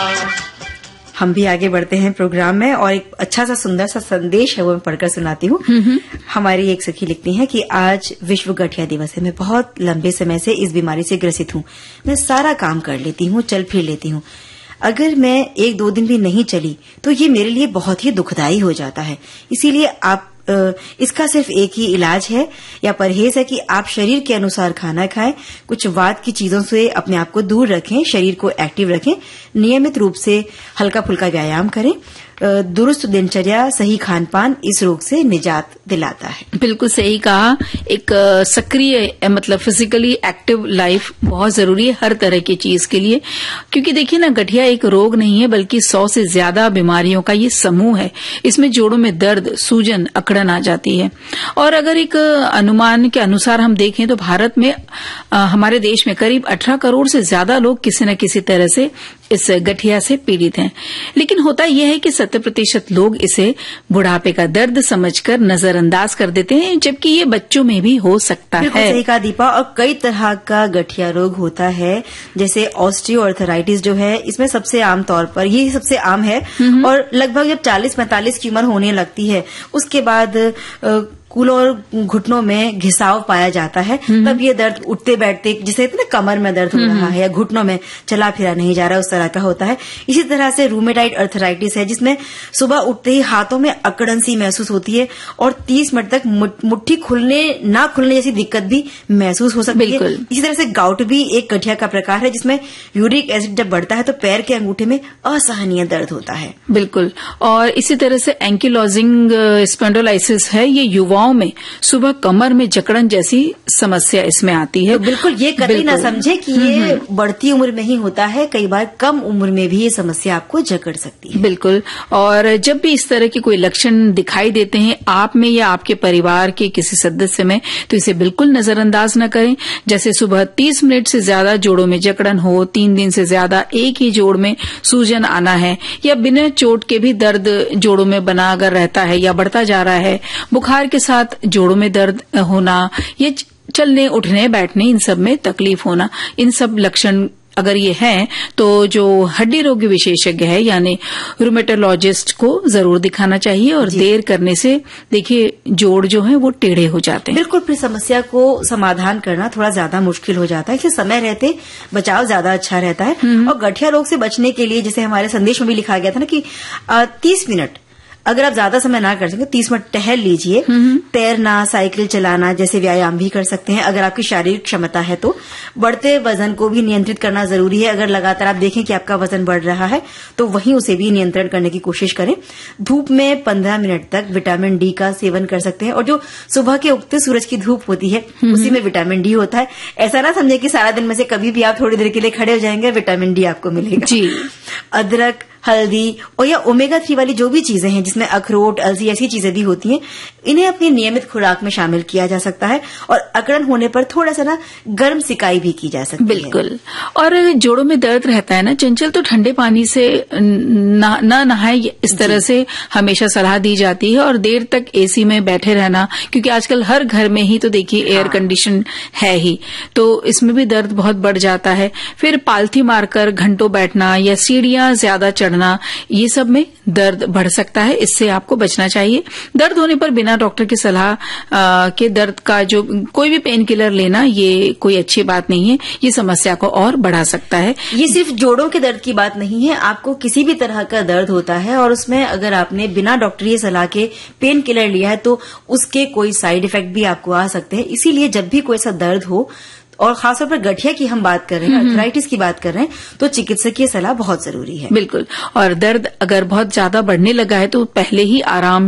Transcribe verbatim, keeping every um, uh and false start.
हम भी आगे बढ़ते हैं प्रोग्राम में और एक अच्छा सा सुंदर सा संदेश है वो मैं पढ़कर सुनाती हूँ। हमारी एक सखी लिखती हैं कि आज विश्व गठिया दिवस है। मैं बहुत लंबे समय से इस बीमारी से ग्रसित हूँ। मैं सारा काम कर लेती हूँ, चल फिर लेती हूँ। अगर मैं एक दो दिन भी नहीं चली तो ये मेरे लिए बहुत ही दुखदायी हो जाता है। इसीलिए आप इसका सिर्फ एक ही इलाज है या परहेज है कि आप शरीर के अनुसार खाना खाएं, कुछ वात की चीजों से अपने आप को दूर रखें, शरीर को एक्टिव रखें, नियमित रूप से हल्का फुल्का व्यायाम करें। दुरुस्त दिनचर्या, सही खान पान इस रोग से निजात दिलाता है। बिल्कुल सही कहा। एक सक्रिय मतलब फिजिकली एक्टिव लाइफ बहुत जरूरी है हर तरह की चीज के लिए, क्योंकि देखिए ना, गठिया एक रोग नहीं है बल्कि सौ से ज्यादा बीमारियों का ये समूह है। इसमें जोड़ों में दर्द, सूजन, अकड़न आ जाती है। और अगर एक अनुमान के अनुसार हम देखें तो भारत में आ, हमारे देश में करीब अठारह करोड़ से ज्यादा लोग किसी न किसी तरह से इस गठिया से पीड़ित हैं। लेकिन होता यह है कि सत्तर प्रतिशत लोग इसे बुढ़ापे का दर्द समझकर नजरअंदाज कर देते हैं, जबकि ये बच्चों में भी हो सकता है। सही कहा दीपा। और कई तरह का गठिया रोग होता है, जैसे ऑस्टियोआर्थराइटिस जो है, इसमें सबसे आम तौर पर ये सबसे आम है और लगभग जब चालीस पैंतालीस की उम्र होने लगती है उसके बाद आ, कूलों और घुटनों में घिसाव पाया जाता है। तब ये दर्द उठते बैठते, जिसे इतने कमर में दर्द हो रहा है या घुटनों में चला फिरा नहीं जा रहा है, उस तरह का होता है। इसी तरह से रूमेटाइड अर्थराइटिस है, जिसमें सुबह उठते ही हाथों में अकड़न सी महसूस होती है और तीस मिनट तक मुट्ठी खुलने ना खुलने जैसी दिक्कत भी महसूस हो सकती है। इसी तरह से गाउट भी एक गठिया का प्रकार है, जिसमें यूरिक एसिड जब बढ़ता है तो पैर के अंगूठे में असहनीय दर्द होता है। बिल्कुल। और इसी तरह से एंकिलोजिंग स्पॉन्डिलोलाइसिस है, ये युवाओं में सुबह कमर में जकड़न जैसी समस्या इसमें आती है। तो बिल्कुल ये कतई ना समझे कि ये बढ़ती उम्र में ही होता है, कई बार कम उम्र में भी ये समस्या आपको जकड़ सकती है। बिल्कुल। और जब भी इस तरह के कोई लक्षण दिखाई देते हैं आप में या आपके परिवार के किसी सदस्य में, तो इसे बिल्कुल नजरअंदाज न करें। जैसे सुबह तीस मिनट से ज्यादा जोड़ों में जकड़न हो, तीन दिन से ज्यादा एक ही जोड़ में सूजन आना है, या बिना चोट के भी दर्द जोड़ों में बना अगर रहता है या बढ़ता जा रहा है, बुखार के साथ जोड़ों में दर्द होना, ये चलने उठने बैठने इन सब में तकलीफ होना, इन सब लक्षण अगर ये हैं तो जो हड्डी रोग विशेषज्ञ है यानी रूमेटोलॉजिस्ट को जरूर दिखाना चाहिए। और देर करने से देखिए जोड़ जो है वो टेढ़े हो जाते हैं। बिल्कुल। फिर समस्या को समाधान करना थोड़ा ज्यादा मुश्किल हो जाता है, इसलिए समय रहते बचाव ज्यादा अच्छा रहता है। और गठिया रोग से बचने के लिए, जैसे हमारे संदेश में भी लिखा गया था ना कि तीस मिनट अगर आप ज्यादा समय ना कर सके, तीस मिनट टहल लीजिए। तैरना, साइकिल चलाना जैसे व्यायाम भी कर सकते हैं अगर आपकी शारीरिक क्षमता है तो। बढ़ते वजन को भी नियंत्रित करना जरूरी है। अगर लगातार आप देखें कि आपका वजन बढ़ रहा है तो वहीं उसे भी नियंत्रण करने की कोशिश करें। धूप में पंद्रह मिनट तक विटामिन डी का सेवन कर सकते हैं, और जो सुबह के उगते सूरज की धूप होती है उसी में विटामिन डी होता है। ऐसा ना समझे कि सारा दिन में से कभी भी आप थोड़ी देर के लिए खड़े हो जाएंगे, विटामिन डी आपको मिलेगा। जी। अदरक, हल्दी और या ओमेगा थ्री वाली जो भी चीजें हैं, जिसमें अखरोट, अलसी ऐसी चीजें भी होती हैं, इन्हें अपनी नियमित खुराक में शामिल किया जा सकता है। और अकड़न होने पर थोड़ा सा ना गर्म सिकाई भी की जा सकती है। बिल्कुल। और जोड़ों में दर्द रहता है ना चंचल, तो ठंडे पानी से न, न नहाए, इस तरह से हमेशा सलाह दी जाती है। और देर तक एसी में बैठे रहना, क्योंकि आजकल हर घर में ही तो देखिए एयर कंडीशन है ही, तो इसमें भी दर्द बहुत बढ़ जाता है। फिर पालथी मारकर घंटों बैठना या सीढ़ियां ज्यादा चढ़ना, ये सब में दर्द बढ़ सकता है, इससे आपको बचना चाहिए। दर्द होने पर बिना डॉक्टर की सलाह के दर्द का जो कोई भी पेन किलर लेना, ये कोई अच्छी बात नहीं है, ये समस्या को और बढ़ा सकता है। ये सिर्फ जोड़ों के दर्द की बात नहीं है, आपको किसी भी तरह का दर्द होता है और उसमें अगर आपने बिना डॉक्टरी सलाह के पेन किलर लिया है तो उसके कोई साइड इफेक्ट भी आपको आ सकते हैं। इसीलिए जब भी कोई ऐसा दर्द हो, और खासतौर पर गठिया की हम बात कर रहे हैं, अर्थराइटिस की बात कर रहे हैं, तो चिकित्सकीय सलाह बहुत जरूरी है। बिल्कुल। और दर्द अगर बहुत ज्यादा बढ़ने लगा है तो पहले ही आराम